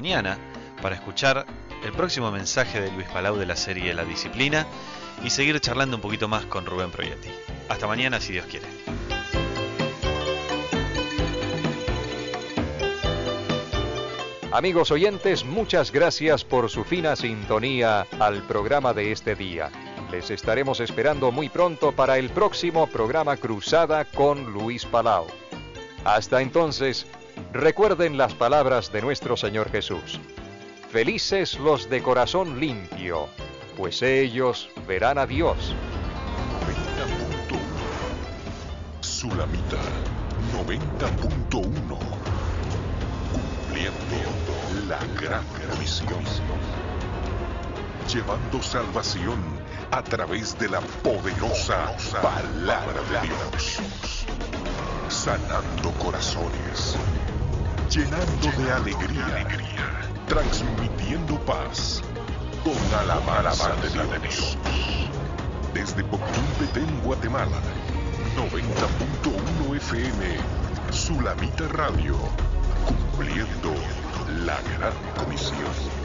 mañana para escuchar el próximo mensaje de Luis Palau de la serie La Disciplina y seguir charlando un poquito más con Rubén Proietti. Hasta mañana, si Dios quiere. Amigos oyentes, muchas gracias por su fina sintonía al programa de este día. Les estaremos esperando muy pronto para el próximo programa Cruzada con Luis Palau. Hasta entonces, recuerden las palabras de nuestro Señor Jesús. Felices los de corazón limpio, pues ellos verán a Dios. 90.1 Sulamita 90.1 Cumpliendo la gran comisión, llevando salvación a través de la poderosa palabra de Dios, sanando corazones, llenando de alegría, transmitiendo paz con alabanza de Dios. Desde Boquín, Petén, Guatemala, 90.1 FM, Sulamita Radio, cumpliendo la gran comisión.